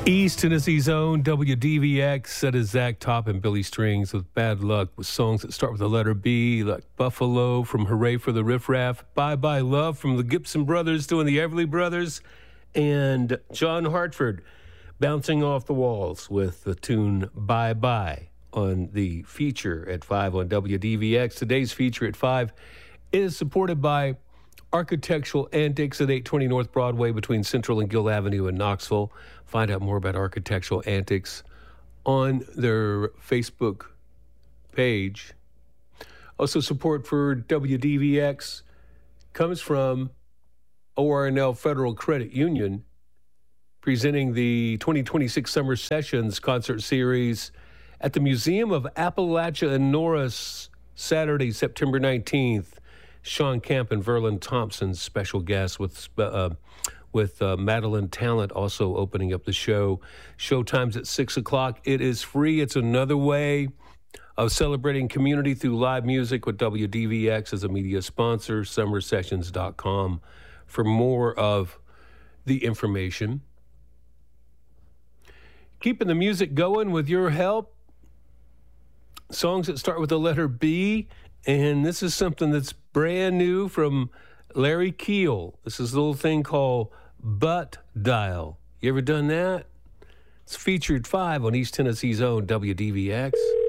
East Tennessee's own WDVX. That is Zach Top and Billy Strings with Bad Luck, with songs that start with the letter B, like Buffalo from Hooray for the Riff Raff, Bye Bye Love from the Gibson Brothers doing the Everly Brothers, and John Hartford bouncing off the walls with the tune Bye Bye on the feature at 5 on WDVX. Today's feature at 5 is supported by Architectural Antics at 820 North Broadway between Central and Gill Avenue in Knoxville. Find out more about Architectural Antics on their Facebook page. Also, support for WDVX comes from ORNL Federal Credit Union, presenting the 2026 Summer Sessions concert series at the Museum of Appalachia in Norris, Saturday, September 19th. Sean Camp and Verlin Thompson, special guests with Madeline Talent also opening up the show. Showtime's at 6 o'clock. It is free. It's another way of celebrating community through live music with WDVX as a media sponsor. Summersessions.com for more of the information. Keeping the music going with your help. Songs that start with the letter B. And this is something that's brand new from Larry Keel. This is a little thing called Butt Dial. You ever done that? It's featured 5 on East Tennessee's own WDVX.